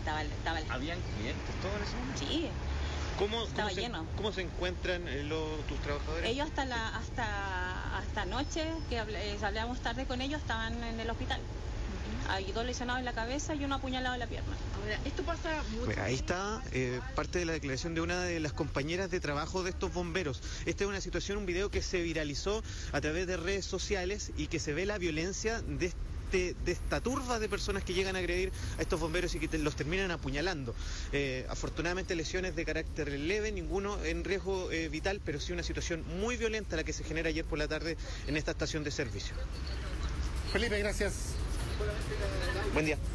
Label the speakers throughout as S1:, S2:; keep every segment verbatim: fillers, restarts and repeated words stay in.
S1: estaba, estaba
S2: ¿Habían clientes todos en ese momento?
S1: Sí.
S2: ¿Cómo,
S1: Estaba
S2: cómo, se,
S1: lleno.
S2: ¿Cómo se encuentran eh, los, tus trabajadores?
S1: Ellos hasta la hasta hasta anoche, que eh, hablábamos tarde con ellos, estaban en el hospital. Uh-huh. Hay dos lesionados en la cabeza y uno apuñalado en la pierna.
S3: Ahora, esto pasa mucho.
S2: Bueno, ahí está eh, parte de la declaración de una de las compañeras de trabajo de estos bomberos. Esta es una situación, un video que se viralizó a través de redes sociales y que se ve la violencia de De, de esta turba de personas que llegan a agredir a estos bomberos y que te, los terminan apuñalando. Eh, afortunadamente lesiones de carácter leve, ninguno en riesgo eh, vital, pero sí una situación muy violenta la que se genera ayer por la tarde en esta estación de servicio.
S4: Felipe, gracias.
S2: Buen día.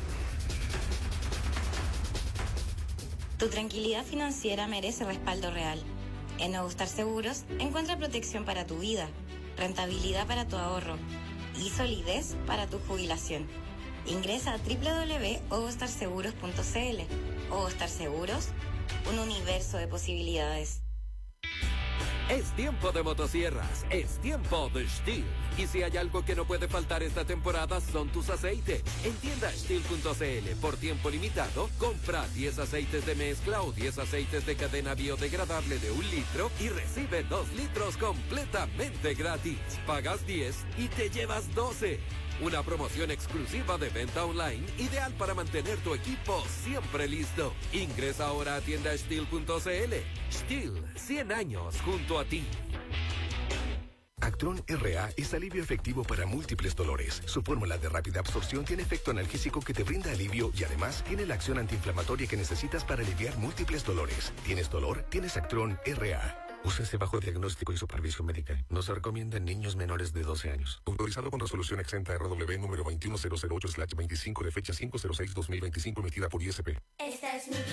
S5: Tu tranquilidad financiera merece respaldo real. En Ogostar Seguros encuentra protección para tu vida, rentabilidad para tu ahorro y solidez para tu jubilación. Ingresa a doble u doble u doble u punto ogostar seguros punto c l. Ogostar Seguros, un universo de posibilidades.
S6: Es tiempo de motosierras, es tiempo de Stihl. Y si hay algo que no puede faltar esta temporada son tus aceites. En tienda Stihl punto c l, por tiempo limitado, compra diez aceites de mezcla o diez aceites de cadena biodegradable de un litro y recibe dos litros completamente gratis. Pagas diez y te llevas doce. Una promoción exclusiva de venta online, ideal para mantener tu equipo siempre listo. Ingresa ahora a tienda Stihl punto c l. Stihl, cien años junto a ti.
S7: Actron R A es alivio efectivo para múltiples dolores. Su fórmula de rápida absorción tiene efecto analgésico que te brinda alivio y además tiene la acción antiinflamatoria que necesitas para aliviar múltiples dolores. ¿Tienes dolor? Tienes Actron R A. Úsese bajo diagnóstico y supervisión médica. No se recomienda en niños menores de doce años. Autorizado con resolución exenta R W número veintiuno mil ocho slash veinticinco de fecha cinco cero seis dos mil veinticinco emitida por I S P.
S8: Esta